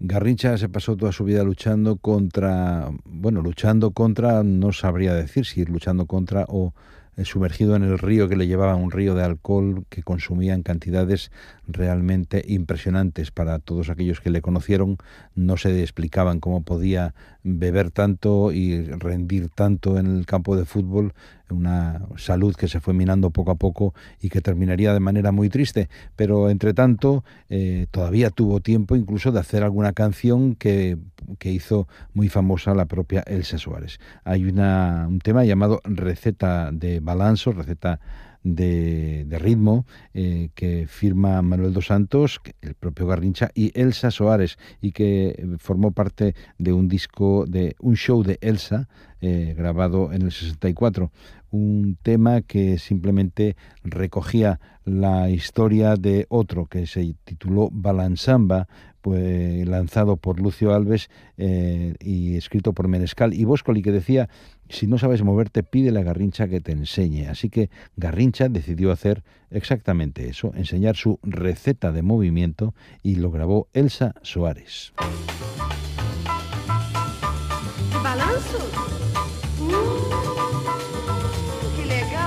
Garrincha se pasó toda su vida luchando contra, no sabría decir si luchando contra o sumergido en el río que le llevaba, un río de alcohol que consumía en cantidades realmente impresionantes. Para todos aquellos que le conocieron, no se explicaban cómo podía beber tanto y rendir tanto en el campo de fútbol, una salud que se fue minando poco a poco y que terminaría de manera muy triste. Pero entre tanto, todavía tuvo tiempo incluso de hacer alguna canción que hizo muy famosa la propia Elsa Suárez. Hay un tema llamado Receta de Balanzo, receta de ritmo, que firma Manuel dos Santos, el propio Garrincha y Elsa Soares, y que formó parte de un disco, de un show de Elsa, grabado en el 64. Un tema que simplemente recogía la historia de otro que se tituló Balansamba, pues lanzado por Lucio Alves, y escrito por Menescal y Boscoli, que decía: si no sabes moverte, pídele a Garrincha que te enseñe. Así que Garrincha decidió hacer exactamente eso, enseñar su receta de movimiento, y lo grabó Elsa Soares. Balanço?